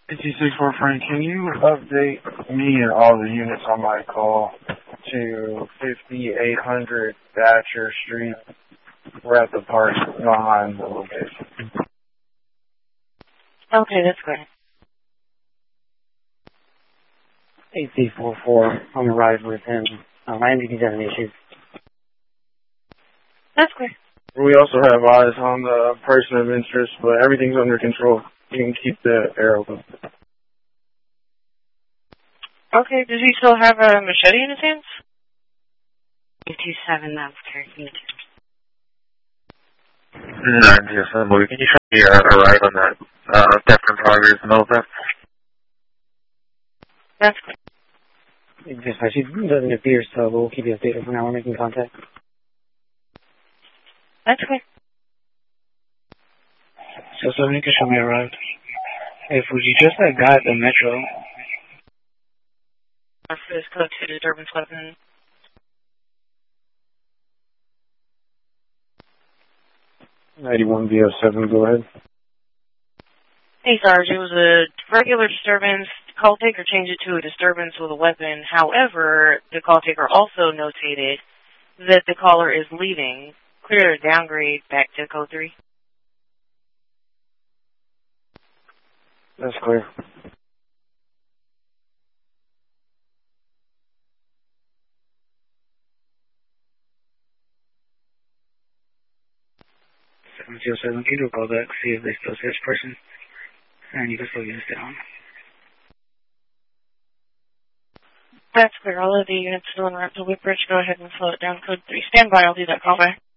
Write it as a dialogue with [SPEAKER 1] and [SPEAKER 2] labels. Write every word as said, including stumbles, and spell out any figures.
[SPEAKER 1] T six four Frank, can you update me and all the units on my call to fifty-eight hundred Thatcher Street? We're at the park behind the location.
[SPEAKER 2] Okay, that's great.
[SPEAKER 3] A C four four on the ride with him. Um, I M D B's having issues.
[SPEAKER 2] That's great.
[SPEAKER 1] We also have eyes on the person of interest, but everything's under control. You can keep the air open.
[SPEAKER 2] Okay, does he still have a machete in his hands?
[SPEAKER 3] eight two seven, that's carrying it.
[SPEAKER 4] nine two seven, Louis, can you show me uh, a ride on that uh, theft in progress and all that?
[SPEAKER 2] That's great.
[SPEAKER 3] Dispatch, he doesn't appear, so we'll keep you updated for now. We're making contact.
[SPEAKER 2] That's great.
[SPEAKER 5] So somebody can show me a ride. Hey, Fuji, just that guy at the Metro.
[SPEAKER 2] For this code to disturbance weapon.
[SPEAKER 1] ninety-one V oh seven, go ahead.
[SPEAKER 2] Hey, Sarge, it was a regular disturbance. The call taker changed it to a disturbance with a weapon. However, the call taker also notated that the caller is leaving. Clear to downgrade back to code three.
[SPEAKER 1] That's clear.
[SPEAKER 5] seven zero seven, can you do a call back, see if they still see this person? And you can slow units down.
[SPEAKER 2] That's clear. All of the units still in route to Whitbridge. Go ahead and slow it down. Code three. Stand by. I'll do that call back.